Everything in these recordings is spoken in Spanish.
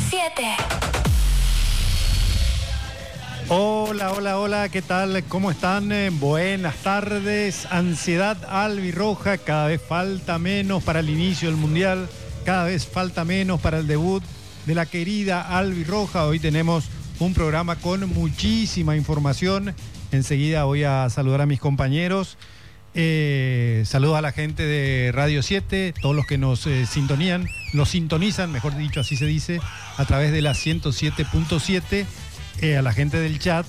7. Hola, hola, hola, ¿qué tal? ¿Cómo están? Buenas tardes. Ansiedad albirroja, cada vez falta menos para el inicio del Mundial, cada vez falta menos para el debut de la querida albirroja. Hoy tenemos un programa con muchísima información. Enseguida voy a saludar a mis compañeros. Saludos a la gente de Radio 7, todos los que nos sintonizan, mejor dicho, así se dice, a través de la 107.7. A la gente del chat.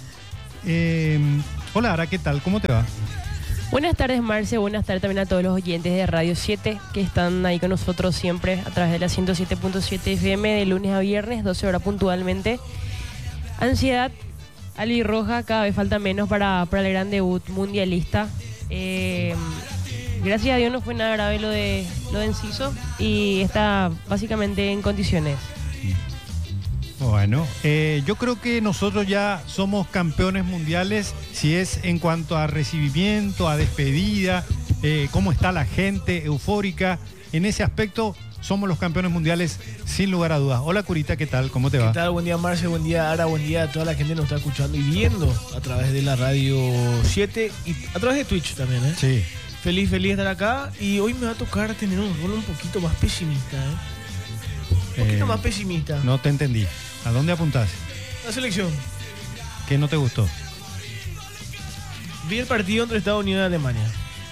Hola, Ara, ¿qué tal? ¿Cómo te va? Buenas tardes, Marce. Buenas tardes también a todos los oyentes de Radio 7 que están ahí con nosotros siempre a través de la 107.7 FM de lunes a viernes, 12 horas puntualmente. Ansiedad albirroja, cada vez falta menos para el gran debut mundialista. Gracias a Dios no fue nada grave lo de Enciso y está básicamente en condiciones. Bueno, yo creo que nosotros ya somos campeones mundiales, si es en cuanto a recibimiento, a despedida, cómo está la gente eufórica. En ese aspecto somos los campeones mundiales sin lugar a dudas. Hola, Curita, ¿qué tal? ¿Cómo te va? ¿Qué tal? Buen día, Marce, buen día, Ara, buen día a toda la gente que nos está escuchando y viendo a través de la Radio 7 y a través de Twitch también, ¿eh? Sí. Feliz de estar acá y hoy me va a tocar tener un rol un poquito más pesimista, ¿eh? Un poquito más pesimista. No te entendí. ¿A dónde apuntás? La selección. ¿Qué no te gustó? Vi el partido entre Estados Unidos y Alemania.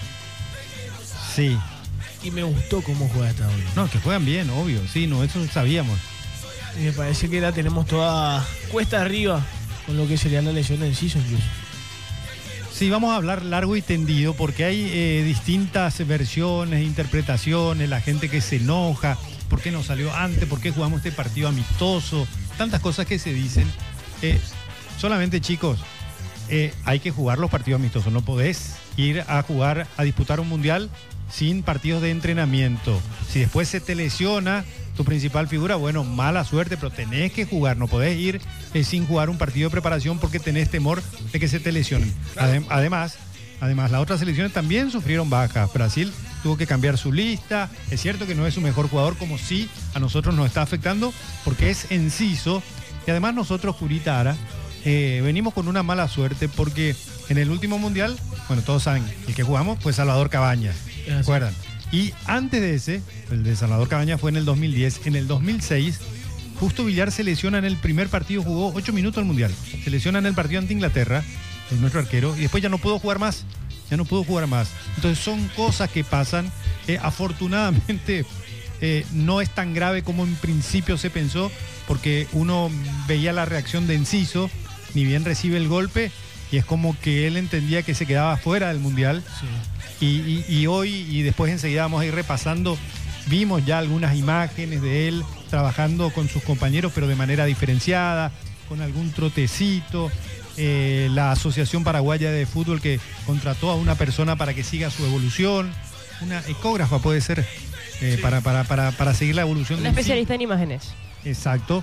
Sí. Y me gustó cómo juega Estados Unidos. No, que juegan bien, obvio. Sí, no, eso sabíamos. Y me parece que la tenemos toda cuesta arriba con lo que sería la lesión de Enciso incluso. Sí, vamos a hablar largo y tendido porque hay distintas versiones, interpretaciones, la gente que se enoja. ¿Por qué no salió antes? ¿Por qué jugamos este partido amistoso? Tantas cosas que se dicen. Solamente, chicos, hay que jugar los partidos amistosos. No podés ir a jugar, a disputar un mundial sin partidos de entrenamiento. Si después se te lesiona tu principal figura, bueno, mala suerte, pero tenés que jugar. No podés ir sin jugar un partido de preparación porque tenés temor de que se te lesionen. Claro. Además, las otras selecciones también sufrieron bajas. Brasil tuvo que cambiar su lista. Es cierto que no es su mejor jugador, como sí a nosotros nos está afectando, porque es Enciso. Y además nosotros, Curita, Ara, venimos con una mala suerte, porque en el último mundial, bueno, todos saben, el que jugamos fue Salvador Cabañas, ¿se acuerdan? Y antes de ese, el de Salvador Cabañas fue en el 2010. En el 2006, Justo Villar se lesiona en el primer partido, jugó 8 minutos al mundial. Se lesiona en el partido ante Inglaterra, nuestro arquero, y después ya no pudo jugar más. Entonces son cosas que pasan. Afortunadamente no es tan grave como en principio se pensó, porque uno veía la reacción de Enciso, ni bien recibe el golpe, y es como que él entendía que se quedaba fuera del mundial. Sí. Y hoy, y después enseguida vamos a ir repasando, vimos ya algunas imágenes de él trabajando con sus compañeros, pero de manera diferenciada, con algún trotecito. La Asociación Paraguaya de Fútbol que contrató a una persona para que siga su evolución, una ecógrafa puede ser, sí, para seguir la evolución. Una especialista en imágenes. Exacto.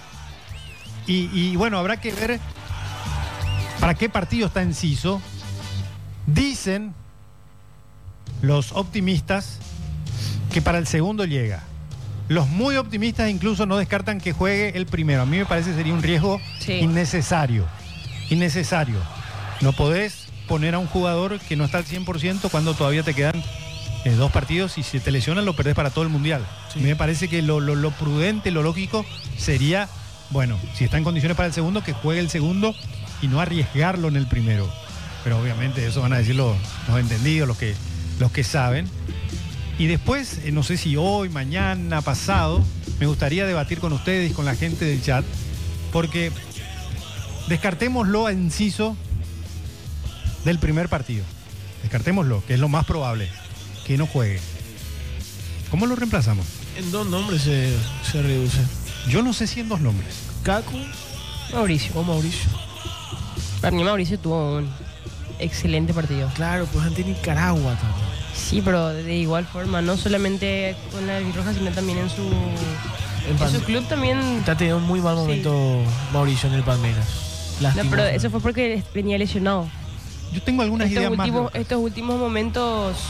Y bueno, habrá que ver para qué partido está Enciso. Dicen los optimistas que para el segundo llega. Los muy optimistas incluso no descartan que juegue el primero. A mí me parece que sería un riesgo innecesario. No podés poner a un jugador que no está al 100% cuando todavía te quedan 2 partidos, y si te lesionan lo perdés para todo el mundial. Sí. Me parece que lo prudente, lo lógico sería, bueno, si está en condiciones para el segundo, que juegue el segundo y no arriesgarlo en el primero. Pero obviamente eso van a decir los entendidos, los que saben. Y después, no sé si hoy, mañana, pasado, me gustaría debatir con ustedes y con la gente del chat, porque descartémoslo a Enciso del primer partido. Descartémoslo, que es lo más probable, que no juegue. ¿Cómo lo reemplazamos? En 2 nombres se reduce. Yo no sé si en 2 nombres. Cacu, Mauricio. O Mauricio. Para mí Mauricio tuvo un excelente partido. Claro, pues ante Nicaragua también. Sí, pero de igual forma, no solamente con la albirroja, sino también en su club también. Está teniendo un muy mal momento, sí. Mauricio en el Palmeiras. No, pero eso fue porque venía lesionado. Yo tengo algunas ideas más. Estos últimos momentos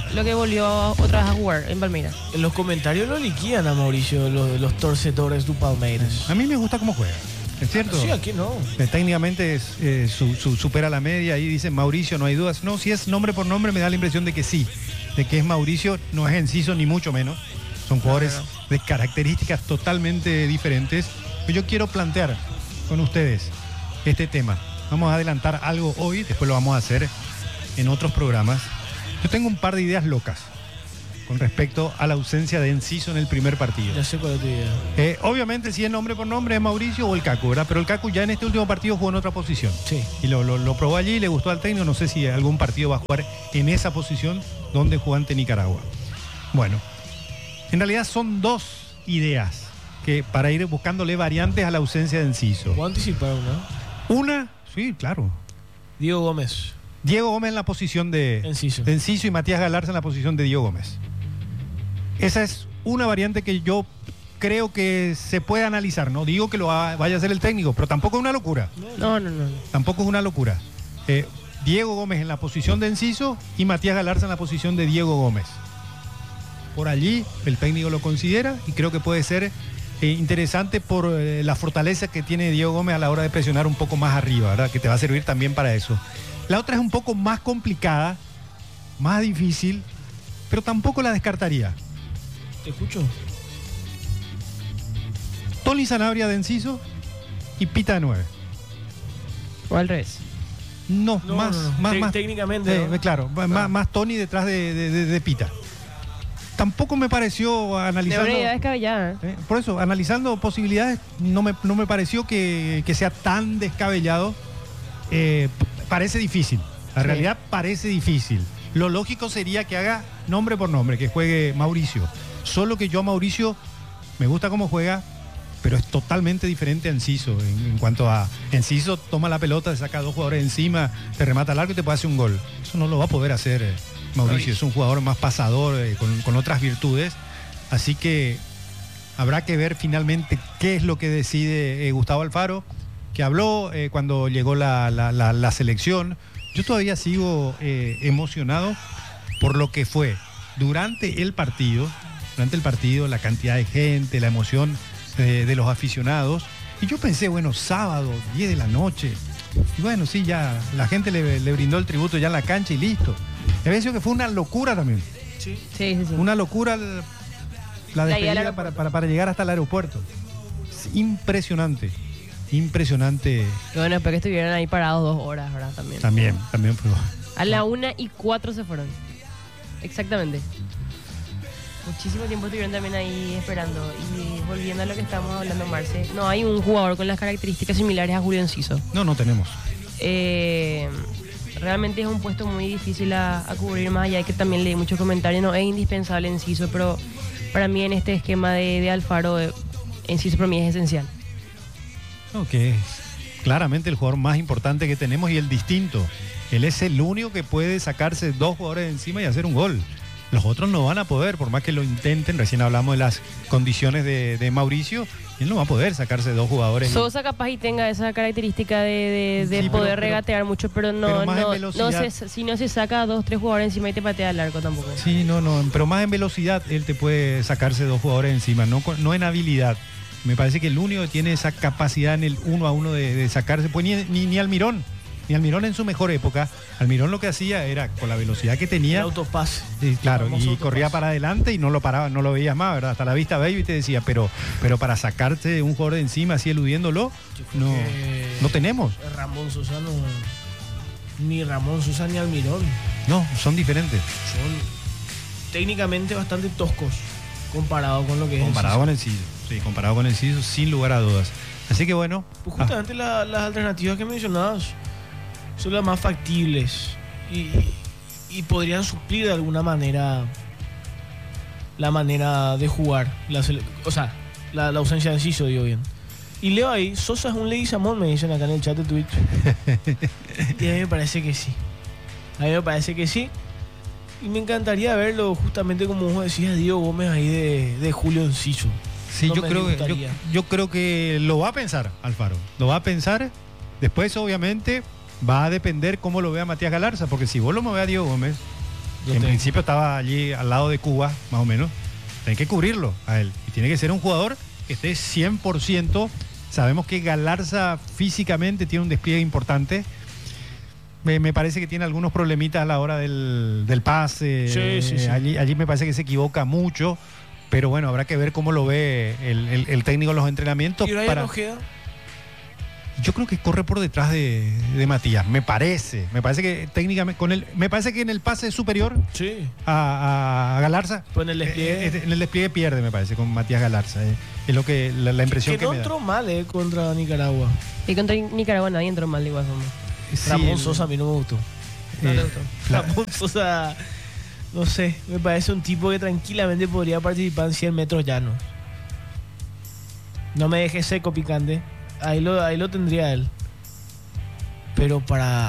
lo que volvió otra vez a jugar en Palmeiras. En los comentarios lo liquidan a Mauricio, los torcedores du Palmeiras. A mí me gusta cómo juega. ¿Es cierto? Sí, aquí no. Técnicamente supera la media. Ahí dice Mauricio, no hay dudas. No, si es nombre por nombre me da la impresión de que sí. De que es Mauricio, no es Enciso ni mucho menos. Son jugadores de características totalmente diferentes. Yo quiero plantear con ustedes este tema. Vamos a adelantar algo hoy, después lo vamos a hacer en otros programas. Yo tengo un par de ideas locas con respecto a la ausencia de Enciso en el primer partido. Ya sé cuál es tu idea. Obviamente, si es nombre por nombre, es Mauricio o el Cacu, ¿verdad? Pero el Cacu ya en este último partido jugó en otra posición. Sí. Y lo probó allí, le gustó al técnico. No sé si algún partido va a jugar en esa posición donde jugó ante Nicaragua. Bueno, en realidad son dos ideas que para ir buscándole variantes a la ausencia de Enciso. ¿Puedo anticipar una? Una, sí, claro. Diego Gómez. Diego Gómez en la posición de Enciso y Matías Galarza en la posición de Diego Gómez. Esa es una variante que yo creo que se puede analizar. No digo que lo vaya a hacer el técnico, pero tampoco es una locura. No. Tampoco es una locura. Diego Gómez en la posición de Enciso y Matías Galarza en la posición de Diego Gómez. Por allí el técnico lo considera y creo que puede ser interesante por la fortaleza que tiene Diego Gómez a la hora de presionar un poco más arriba, ¿verdad? Que te va a servir también para eso. La otra es un poco más complicada, más difícil, pero tampoco la descartaría. Te escucho. Tony Sanabria de Enciso y Pita de 9. O al revés. No, más técnicamente. Claro, más Tony detrás de Pita. Tampoco me pareció analizando. De una idea descabellada. Por eso, analizando posibilidades, no me pareció que sea tan descabellado. Parece difícil. La realidad parece difícil. Lo lógico sería que haga nombre por nombre, que juegue Mauricio. Solo que yo a Mauricio me gusta cómo juega, pero es totalmente diferente a Enciso. En cuanto a Enciso, toma la pelota, te saca a dos jugadores encima, te remata al arco y te puede hacer un gol. Eso no lo va a poder hacer Mauricio. Es un jugador más pasador, con otras virtudes. Así que habrá que ver finalmente qué es lo que decide Gustavo Alfaro, que habló cuando llegó la selección. Yo todavía sigo emocionado por lo que fue durante el partido, la cantidad de gente, la emoción de los aficionados. Y yo pensé, bueno, sábado, 10 de la noche. Y bueno, sí, ya la gente le brindó el tributo ya en la cancha y listo. Me pareció que fue una locura también. Sí. Una locura la despedida para llegar hasta el aeropuerto. Es impresionante. Impresionante. Y bueno, espero que estuvieran ahí parados 2 horas, ¿verdad? También fue. A la 1:04 se fueron. Exactamente. Muchísimo tiempo estuvieron también ahí esperando. Y volviendo a lo que estábamos hablando, Marce, no hay un jugador con las características similares a Julio Enciso. No tenemos. Realmente es un puesto muy difícil a cubrir, más allá de que también leí muchos comentarios. No es indispensable Enciso, pero para mí en este esquema de Alfaro, Enciso para mí es esencial. Que es claramente el jugador más importante que tenemos y el distinto. Él es el único que puede sacarse 2 jugadores de encima y hacer un gol. Los otros no van a poder, por más que lo intenten. Recién hablamos de las condiciones de Mauricio. Él no va a poder sacarse 2 jugadores. Sosa capaz y tenga esa característica de poder regatear mucho, pero si no se saca 2, 3 jugadores encima y te patea al arco tampoco. Sí, pero más en velocidad él te puede sacarse 2 jugadores encima, no en habilidad. Me parece que el único que tiene esa capacidad en el 1 a 1 de sacarse, pues ni Almirón. Ni Almirón en su mejor época. Almirón lo que hacía era, con la velocidad que tenía, el autopase. Claro, y corría para adelante y no lo paraba, no lo veías más, ¿verdad? Hasta la vista baby te decía, pero para sacarte un jugador de encima así eludiéndolo, no tenemos. Ni Ramón Sosa ni Almirón. No, son diferentes. Son técnicamente bastante toscos comparado con lo que comparado con Enciso. Sí, comparado con Enciso, sin lugar a dudas. Así que bueno. Pues justamente las alternativas que mencionabas son las más factibles y podrían suplir de alguna manera la manera de jugar. La ausencia de Enciso, digo bien. Y leo ahí, Sosa es un Leguizamón, me dicen acá en el chat de Twitch. Y a mí me parece que sí. Y me encantaría verlo justamente como vos decías, Diego Gómez ahí de Julio Enciso. Sí, yo creo que lo va a pensar Alfaro. Lo va a pensar. Después, obviamente, va a depender cómo lo vea Matías Galarza. Porque si vos lo movés a Diego Gómez, En principio estaba allí al lado de Cuba, más o menos. Hay que cubrirlo a él. Y tiene que ser un jugador que esté 100%. Sabemos que Galarza físicamente tiene un despliegue importante. Me parece que tiene algunos problemitas a la hora del pase. Sí. Allí me parece que se equivoca mucho. Pero bueno, habrá que ver cómo lo ve el técnico en los entrenamientos. ¿Y Brian Ojeda? Yo creo que corre por detrás de Matías, me parece que técnicamente me parece que en el pase superior sí. a Galarza, pues en el despliegue pierde, me parece, con Matías Galarza. Es lo que la impresión que no me da. entró mal contra Nicaragua. Y contra Nicaragua nadie entró mal de igual forma. Sí, Ramón Sosa a mí no me gustó. Ramón Sosa, no sé, me parece un tipo que tranquilamente podría participar en 100 metros llanos. No me deje seco, picante. Ahí lo tendría él. Pero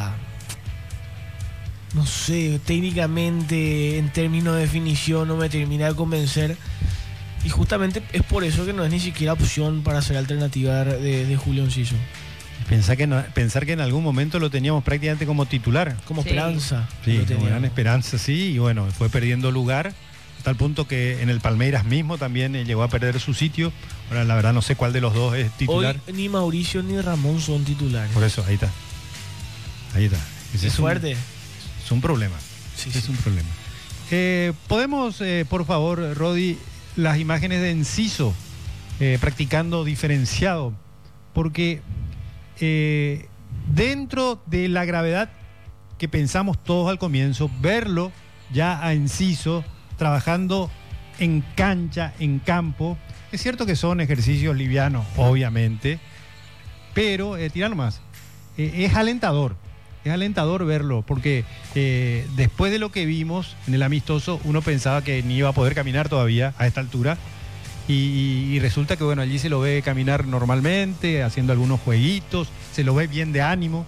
no sé, técnicamente, en términos de definición, no me termina de convencer. Y justamente es por eso que no es ni siquiera opción para ser alternativa de Julio Enciso. Pensar que en algún momento lo teníamos prácticamente como titular. Como esperanza. Sí, como gran esperanza, sí. Y bueno, fue perdiendo lugar. Hasta el punto que en el Palmeiras mismo también llegó a perder su sitio. Ahora la verdad no sé cuál de los dos es titular. Hoy ni Mauricio ni Ramón son titulares. Por eso, ahí está. Es fuerte. Es un problema. Sí, es un problema. ¿Podemos, por favor, Rodi, las imágenes de Enciso practicando diferenciado? Porque dentro de la gravedad que pensamos todos al comienzo, verlo ya a Enciso trabajando en cancha, en campo, es cierto que son ejercicios livianos, obviamente, pero tira nomás, es alentador verlo, porque después de lo que vimos en el amistoso, uno pensaba que ni iba a poder caminar todavía a esta altura, y resulta que bueno, allí se lo ve caminar normalmente, haciendo algunos jueguitos, se lo ve bien de ánimo,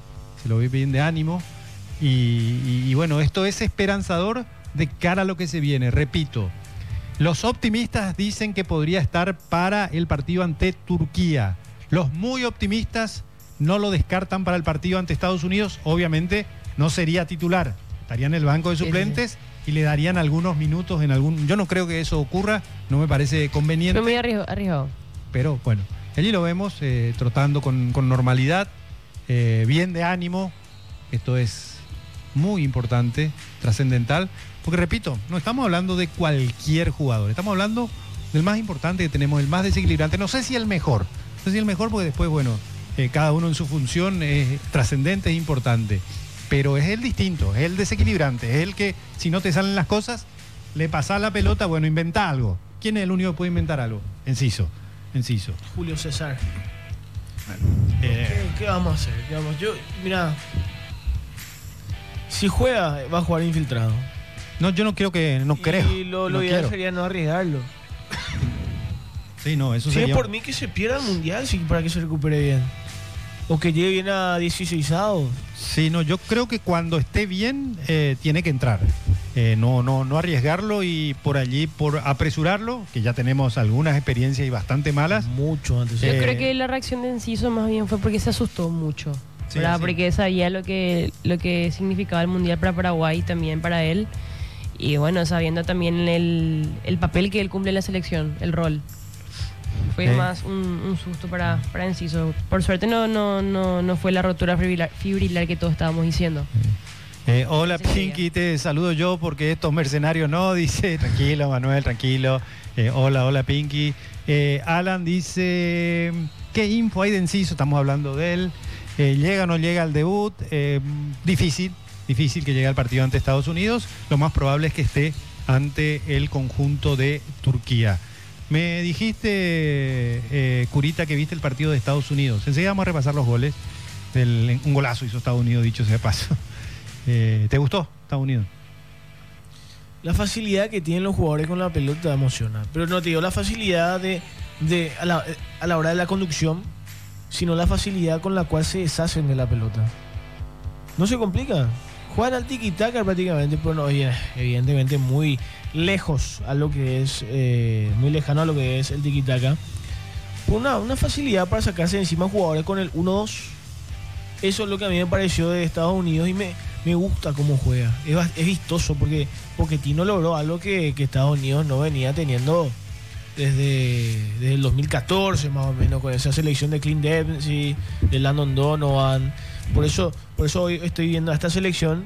y bueno, esto es esperanzador de cara a lo que se viene. Repito, los optimistas dicen que podría estar para el partido ante Turquía. Los muy optimistas no lo descartan para el partido ante Estados Unidos. Obviamente no sería titular, estaría en el banco de suplentes y le darían algunos minutos en algún... Yo no creo que eso ocurra, no me parece conveniente. Pero muy arriesgado. Pero bueno, allí lo vemos trotando con normalidad, bien de ánimo. Esto es muy importante, trascendental. Porque repito, no estamos hablando de cualquier jugador, estamos hablando del más importante que tenemos, el más desequilibrante. No sé si el mejor porque después, bueno, cada uno en su función es trascendente, es importante. Pero es el distinto, es el desequilibrante, es el que si no te salen las cosas, le pasás la pelota, bueno, inventa algo. ¿Quién es el único que puede inventar algo? Enciso. Julio César. Bueno, ¿Qué vamos a hacer? Mira, si juega, va a jugar infiltrado. No, yo no creo. Y lo ideal sería no arriesgarlo. Sí, no, eso si sería... es por mí que se pierda el mundial para que se recupere bien. O que llegue bien a 16avos. Sí, no, yo creo que cuando esté bien tiene que entrar. No arriesgarlo y por apresurarlo, que ya tenemos algunas experiencias y bastante malas. Mucho antes. Yo creo que la reacción de Enciso más bien fue porque se asustó mucho. Sí. Porque sabía lo que significaba el mundial para Paraguay y también para él. Y bueno, sabiendo también el papel que él cumple en la selección, el rol. Fue más un susto para Enciso. Por suerte no fue la rotura fibrilar que todos estábamos diciendo. Hola Pinky, te saludo yo porque estos mercenarios no, dice. Tranquilo Manuel, tranquilo. Hola Pinky. Alan dice, ¿qué info hay de Enciso? Estamos hablando de él. ¿Llega o no llega al debut? Difícil que llegue al partido ante Estados Unidos. Lo más probable es que esté ante el conjunto de Turquía. Me dijiste, Curita, que viste el partido de Estados Unidos. Enseguida vamos a repasar los goles. Un golazo hizo Estados Unidos, dicho sea de paso. ¿Te gustó Estados Unidos? La facilidad que tienen los jugadores con la pelota emociona. Pero no te digo la facilidad a la hora de la conducción, sino la facilidad con la cual se deshacen de la pelota. No se complica. Juegan al tiki-taka prácticamente, pero no, evidentemente muy lejos a lo que es, muy lejano a lo que es el tiki-taka. Una facilidad para sacarse de encima jugadores con el 1-2. Eso es lo que a mí me pareció de Estados Unidos y me Me gusta cómo juega. Es vistoso porque Pochettino logró algo que Estados Unidos no venía teniendo desde el 2014 más o menos, con esa selección de Clint Dempsey, de Landon Donovan. Por eso hoy estoy viendo a esta selección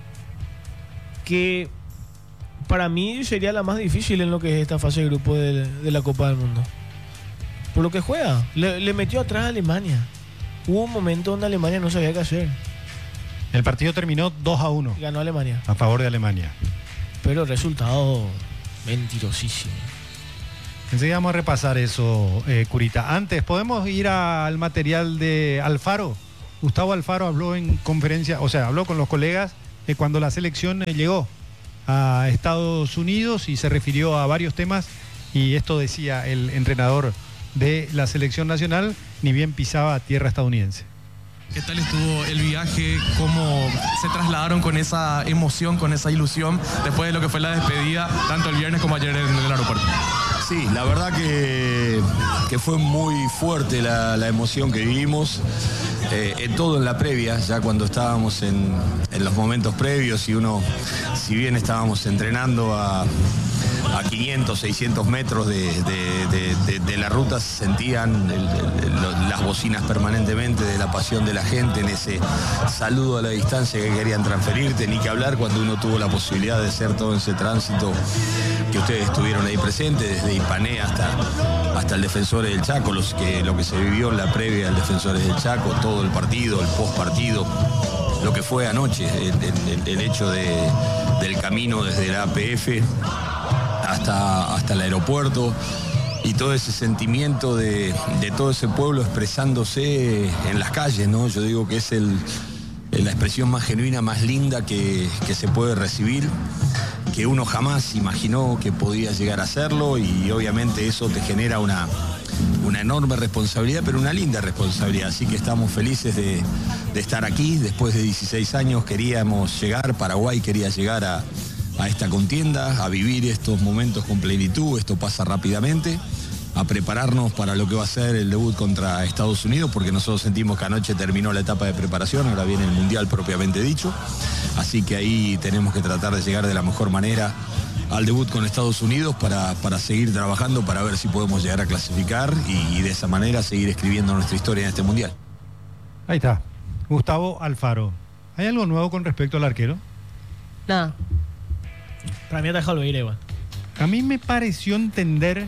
que para mí sería la más difícil en lo que es esta fase de grupo de la Copa del Mundo. Por lo que juega. Le metió atrás a Alemania. Hubo un momento donde Alemania no sabía qué hacer. El partido terminó 2-1. Ganó Alemania. A favor de Alemania. Pero el resultado mentirosísimo. Enseguida vamos a repasar eso, Curita. Antes, ¿podemos ir al material de Alfaro? Gustavo Alfaro habló en conferencia, o sea, habló con los colegas cuando la selección llegó a Estados Unidos y se refirió a varios temas, y esto decía el entrenador de la selección nacional, ni bien pisaba tierra estadounidense. ¿Qué tal estuvo el viaje? ¿Cómo se trasladaron con esa emoción, con esa ilusión después de lo que fue la despedida, tanto el viernes como ayer en el aeropuerto? Sí, la verdad que fue muy fuerte la emoción que vivimos, en todo en la previa, ya cuando estábamos en los momentos previos, y uno, si bien estábamos entrenando a 500, 600 metros de la ruta, se sentían las bocinas permanentemente de la pasión de la gente en ese saludo a la distancia que querían transferirte, ni que hablar cuando uno tuvo la posibilidad de hacer todo ese tránsito que ustedes estuvieron ahí presentes, desde Ipané hasta el Defensores del Chaco, lo que se vivió en la previa del Defensores del Chaco, todo el partido, el post partido, lo que fue anoche, el hecho del camino desde la APF hasta el aeropuerto, y todo ese sentimiento de todo ese pueblo expresándose en las calles, ¿no? Yo digo que es la expresión más genuina, más linda que se puede recibir, que uno jamás imaginó que podía llegar a hacerlo, y obviamente eso te genera una enorme responsabilidad, pero una linda responsabilidad. Así que estamos felices de estar aquí. Después de 16 años queríamos llegar, Paraguay quería llegar a esta contienda, a vivir estos momentos con plenitud. Esto pasa rápidamente, a prepararnos para lo que va a ser el debut contra Estados Unidos, porque nosotros sentimos que anoche terminó la etapa de preparación, ahora viene el Mundial propiamente dicho, así que ahí tenemos que tratar de llegar de la mejor manera al debut con Estados Unidos para seguir trabajando, para ver si podemos llegar a clasificar y de esa manera seguir escribiendo nuestra historia en este Mundial. Ahí está, Gustavo Alfaro. ¿Hay algo nuevo con respecto al arquero? Nada. Para mí ataja Olveira igual. A mí me pareció entender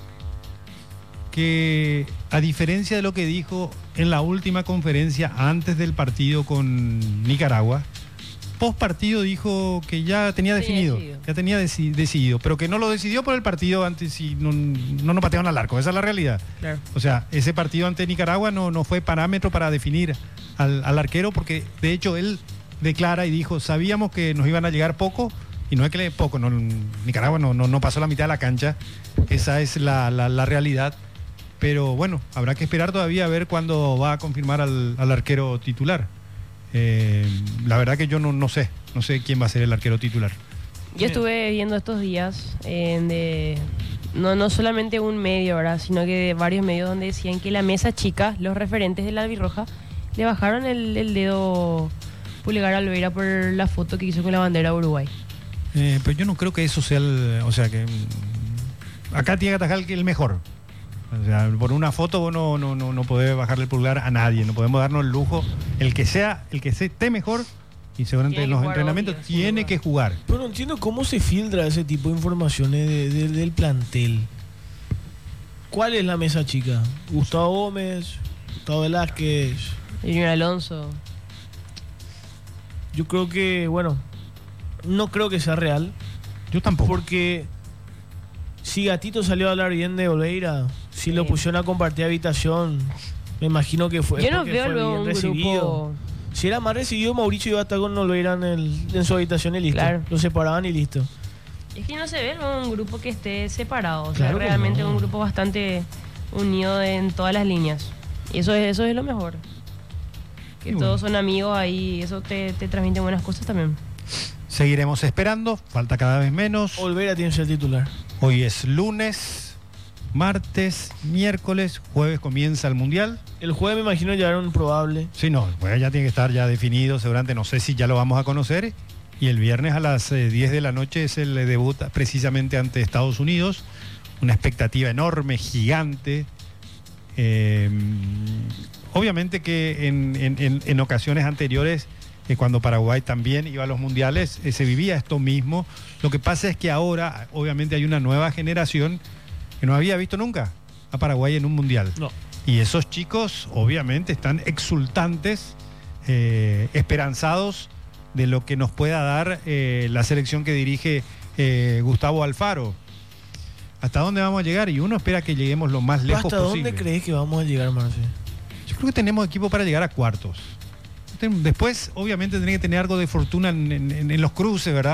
que, a diferencia de lo que dijo en la última conferencia antes del partido con Nicaragua, post partido dijo que ya tenía decidido, pero que no lo decidió por el partido antes y no nos patearon al arco. Esa es la realidad. Claro. O sea, ese partido ante Nicaragua no fue parámetro para definir al arquero, porque de hecho él declara y dijo, sabíamos que nos iban a llegar poco, y no es que poco, Nicaragua no pasó la mitad de la cancha. Esa es la realidad. Pero bueno, habrá que esperar todavía a ver cuándo va a confirmar al arquero titular. La verdad que yo no sé quién va a ser el arquero titular. Yo estuve viendo estos días no solamente un medio, ¿verdad?, sino que de varios medios, donde decían que la mesa chica, los referentes de la albirroja, le bajaron el dedo pulgar a Olveira por la foto que hizo con la bandera de Uruguay. Pero yo no creo que eso sea o sea, que acá tiene que atajar el mejor. O sea, por una foto vos no podés bajarle el pulgar a nadie. No podemos darnos el lujo. El que esté mejor, y seguramente en los entrenamientos tiene que jugar. Pero no entiendo cómo se filtra ese tipo de informaciones del plantel. ¿Cuál es la mesa chica? Gustavo Gómez, Gustavo Velázquez, Junior Alonso. Yo creo que, bueno, no creo que sea real. Yo tampoco. Porque si Gatito salió a hablar bien de Olveira, si lo pusieron a compartir habitación, me imagino que fue. Yo no veo luego un grupo. Si era más recibido, Mauricio iba a estar con Olveira en su habitación y listo. Claro. Lo separaban y listo. Es que no se ve un grupo que esté separado. O claro, sea, realmente un grupo bastante unido en todas las líneas. Y eso es lo mejor. Que todos son amigos ahí, eso te transmite buenas cosas también. Seguiremos esperando, falta cada vez menos. Olveira tiene que ser titular. Hoy es lunes, martes, miércoles, jueves comienza el Mundial. El jueves me imagino ya era un probable. Sí, no, pues ya tiene que estar ya definido, seguramente, no sé si ya lo vamos a conocer. Y el viernes a las 10 de la noche es el debut precisamente ante Estados Unidos. Una expectativa enorme, gigante. Obviamente que en ocasiones anteriores, cuando Paraguay también iba a los mundiales, se vivía esto mismo. Lo que pasa es que ahora, obviamente, hay una nueva generación que no había visto nunca a Paraguay en un mundial. No. Y esos chicos, obviamente, están exultantes, esperanzados de lo que nos pueda dar la selección que dirige Gustavo Alfaro. ¿Hasta dónde vamos a llegar? Y uno espera que lleguemos lo más lejos ¿Hasta posible. dónde crees que vamos a llegar, Marce? Yo creo que tenemos equipo para llegar a cuartos. Después, obviamente, tiene que tener algo de fortuna en los cruces, ¿verdad?